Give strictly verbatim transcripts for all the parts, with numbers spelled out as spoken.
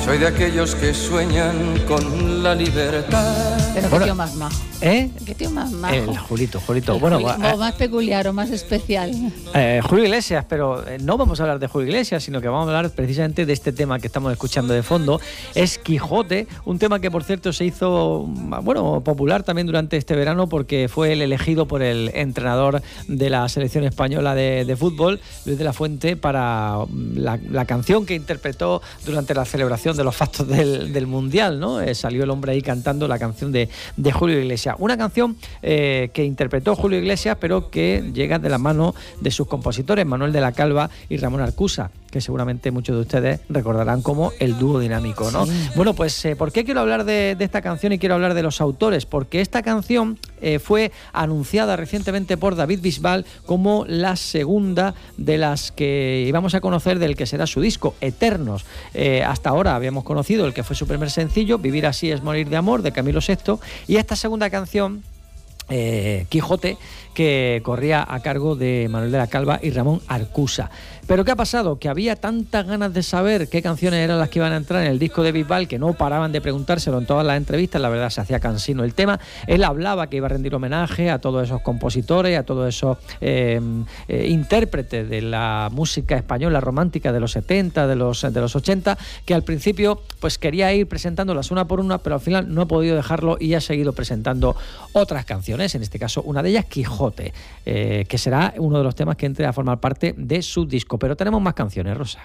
Soy de aquellos que sueñan con la libertad. Pero Bueno, qué tío más majo. ¿Eh? Qué tío más majo. El Julito, Julito. El Bueno, Juli- va- o más peculiar o más especial. Eh, Julio Iglesias, pero eh, no vamos a hablar de Julio Iglesias, sino que vamos a hablar precisamente de este tema que estamos escuchando de fondo. Es Quijote, un tema que por cierto se hizo, bueno, popular también durante este verano porque fue el elegido por el entrenador de la selección española de, de fútbol, Luis de la Fuente, para la, la canción que interpretó durante la celebración de los fastos del, del Mundial, ¿no? Eh, salió el hombre ahí cantando la canción de, de Julio Iglesias. Una canción eh, que interpretó Julio Iglesias, pero que llega de la mano de sus compositores, Manuel de la Calva y Ramón Arcusa, que seguramente muchos de ustedes recordarán como el dúo dinámico, ¿no? Sí. Bueno, pues eh, ¿por qué quiero hablar de, de esta canción y quiero hablar de los autores? Porque esta canción eh, fue anunciada recientemente por David Bisbal como la segunda de las que íbamos a conocer del que será su disco, Eternos. Eh, hasta ahora habíamos conocido el que fue su primer sencillo, Vivir así es morir de amor, de Camilo sexto, y esta segunda canción, Eh, Quijote, que corría a cargo de Manuel de la Calva y Ramón Arcusa. Pero ¿qué ha pasado? Que había tantas ganas de saber qué canciones eran las que iban a entrar en el disco de Bisbal que no paraban de preguntárselo en todas las entrevistas. La verdad, se hacía cansino el tema. Él hablaba que iba a rendir homenaje a todos esos compositores, a todos esos eh, eh, intérpretes de la música española romántica de los setenta, de los, de los ochenta, que al principio pues quería ir presentándolas una por una, pero al final no ha podido dejarlo y ha seguido presentando otras canciones, en este caso una de ellas, Quijote, eh, que será uno de los temas que entre a formar parte de su disco. Pero tenemos más canciones, Rosa.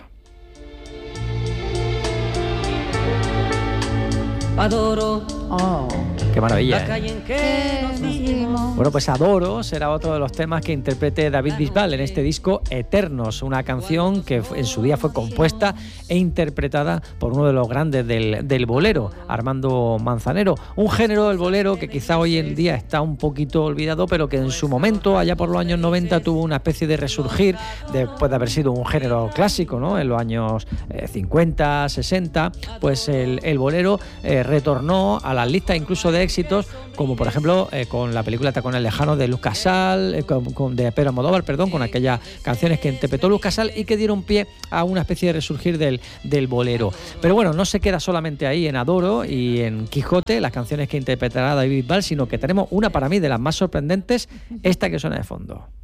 Adoro. Oh. Qué maravilla, La calle ¿eh? en que nos vimos. Bueno, pues Adoro será otro de los temas que interprete David Bisbal en este disco Eternos, una canción que en su día fue compuesta e interpretada por uno de los grandes del, del bolero, Armando Manzanero. Un género del bolero que quizá hoy en día está un poquito olvidado, pero que en su momento, allá por los años noventa, tuvo una especie de resurgir después de haber sido un género clásico, ¿no? En los años eh, cincuenta, sesenta, pues el, el bolero eh, retornó a las listas incluso de éxitos, como por ejemplo eh, con la película Tacones Lejanos de Luz Casal, eh, con, con, de Pedro Almodóvar, perdón, con aquellas canciones que interpretó Luz Casal y que dieron pie a una especie de resurgir del, del bolero. Pero bueno, no se queda solamente ahí en Adoro y en Quijote, las canciones que interpretará David Bisbal, sino que tenemos una para mí de las más sorprendentes, esta que suena de fondo.